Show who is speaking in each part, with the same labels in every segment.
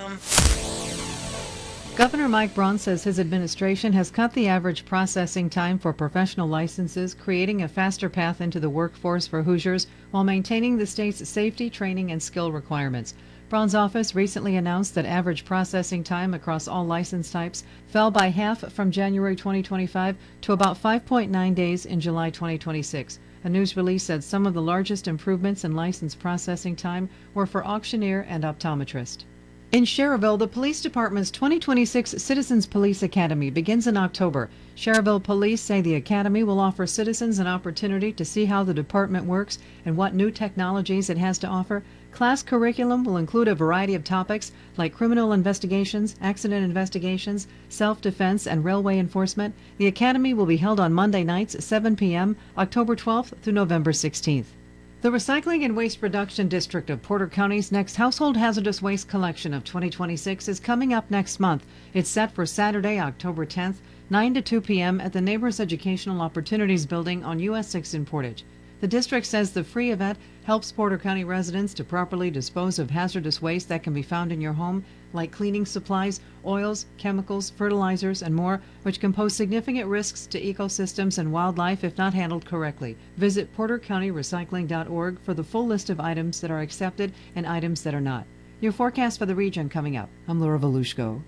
Speaker 1: Governor Mike Braun says his administration has cut the average processing time for professional licenses, creating a faster path into the workforce for Hoosiers while maintaining the state's safety, training, and skill requirements. Braun's office recently announced that average processing time across all license types fell by half from January 2025 to about 5.9 days in July 2026. A news release said some of the largest improvements in license processing time were for auctioneer and optometrist. In Schererville, the police department's 2026 Citizens Police Academy begins in October. Schererville police say the academy will offer citizens an opportunity to see how the department works and what new technologies it has to offer. Class curriculum will include a variety of topics like criminal investigations, accident investigations, self-defense, and railway enforcement. The academy will be held on Monday nights at 7 p.m., October 12th through November 16th. The Recycling and Waste Reduction District of Porter County's next Household Hazardous Waste Collection of 2026 is coming up next month. It's set for Saturday, October 10th, 9 to 2 p.m. at the Neighbors Educational Opportunities Building on US 6 in Portage. The district says the free event helps Porter County residents to properly dispose of hazardous waste that can be found in your home, like cleaning supplies, oils, chemicals, fertilizers, and more, which can pose significant risks to ecosystems and wildlife if not handled correctly. Visit portercountyrecycling.org for the full list of items that are accepted and items that are not. Your forecast for the region coming up. I'm Laura Volushko.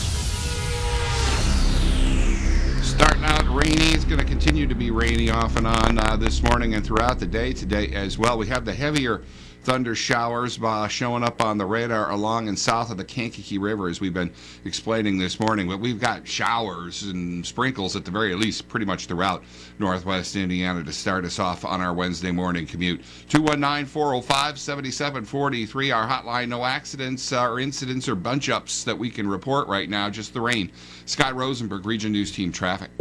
Speaker 2: Starting out rainy. It's going to continue to be rainy off and on this morning and throughout the day today as well. We have the heavier thunder showers showing up on the radar along and south of the Kankakee River, as we've been explaining this morning. But we've got showers and sprinkles at the very least pretty much throughout northwest Indiana to start us off on our Wednesday morning commute. 219-405-7743, our hotline. No accidents or incidents or bunch-ups that we can report right now, just the rain. Scott Rosenberg, Region News Team Traffic.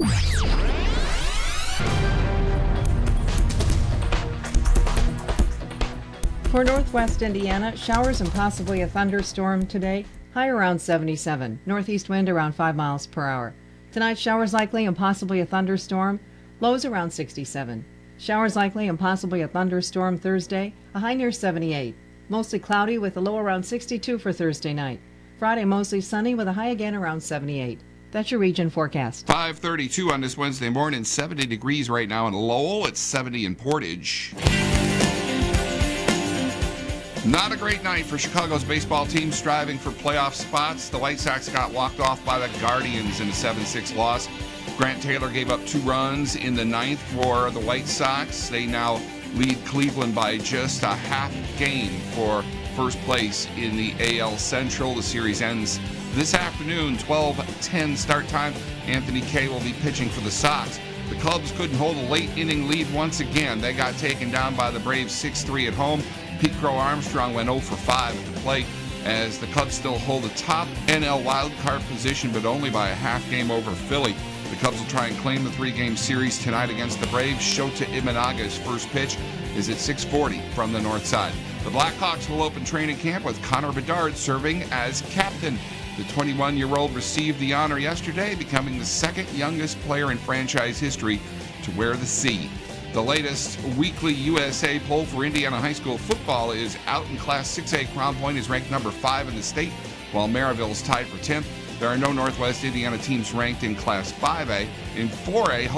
Speaker 1: For northwest Indiana, showers and possibly a thunderstorm today. High around 77. Northeast wind around 5 miles per hour. Tonight, showers likely and possibly a thunderstorm. Lows around 67. Showers likely and possibly a thunderstorm Thursday. A high near 78. Mostly cloudy with a low around 62 for Thursday night. Friday, mostly sunny with a high again around 78. That's your region forecast.
Speaker 2: 5:32 on this Wednesday morning. 70 degrees right now in Lowell. It's 70 in Portage. Not a great night for Chicago's baseball team striving for playoff spots. The White Sox got walked off by the Guardians in a 7-6 loss. Grant Taylor gave up 2 runs in the ninth for the White Sox. They now lead Cleveland by just a half game for first place in the AL Central. The series ends this afternoon, 12:10 start time. Anthony Kay will be pitching for the Sox. The Cubs couldn't hold a late inning lead once again. They got taken down by the Braves 6-3 at home. Pete Crow Armstrong went 0 for 5 at the plate as the Cubs still hold the top NL wildcard position, but only by a half game over Philly. The Cubs will try and claim the 3-game series tonight against the Braves. Shota Imanaga's first pitch is at 6:40 from the north side. The Blackhawks will open training camp with Connor Bedard serving as captain. The 21-year-old received the honor yesterday, becoming the second youngest player in franchise history to wear the C. The latest weekly USA poll for Indiana high school football is out in Class 6A. Crown Point is ranked number 5 in the state, while Maryville is tied for 10th. There are no Northwest Indiana teams ranked in Class 5A. In 4A,